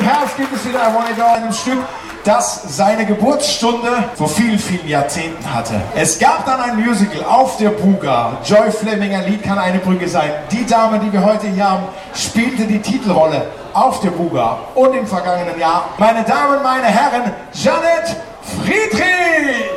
Herbst gibt es wieder I Wanna Go, einem Stück, das seine Geburtsstunde vor vielen, vielen Jahrzehnten hatte. Es gab dann ein Musical auf der Buga. Joy Fleming, ein Lied kann eine Brücke sein. Die Dame, die wir heute hier haben, spielte die Titelrolle auf der Buga. Und im vergangenen Jahr, meine Damen, meine Herren, Jeanette Friedrich!